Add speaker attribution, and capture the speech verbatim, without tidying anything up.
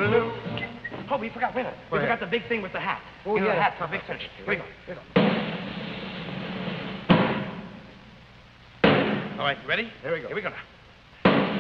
Speaker 1: toodaloo. Oh, we forgot, wait a minute. We forgot the big thing with the hat.
Speaker 2: Oh,
Speaker 1: you know,
Speaker 2: yeah.
Speaker 1: the hat for big fish. Here we go. Here we go. All right, you ready?
Speaker 2: Here we go.
Speaker 1: Here we go now.